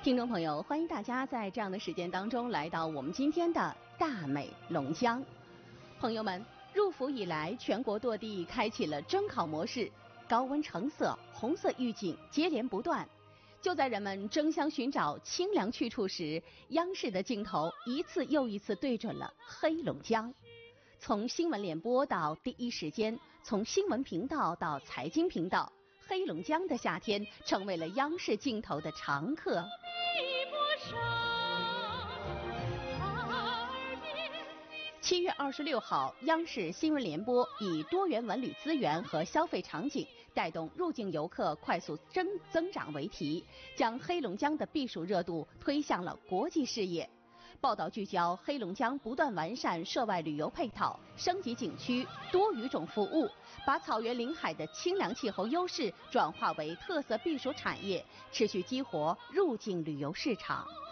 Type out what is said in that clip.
听众朋友，欢迎大家在这样的时间当中来到我们今天的大美龙江。朋友们，入伏以来，全国多地开启了征考模式，高温橙色、红色预警接连不断。就在人们争相寻找清凉去处时，央视的镜头一次又一次对准了黑龙江。从新闻联播到第一时间，从新闻频道到财经频道，黑龙江的夏天成为了央视镜头的常客。7月26号，央视新闻联播以多元文旅资源和消费场景带动入境游客快速增长为题，将黑龙江的避暑热度推向了国际视野。报道聚焦黑龙江不断完善涉外旅游配套，升级景区，多语种服务，把草原临海的清凉气候优势转化为特色避暑产业，持续激活入境旅游市场。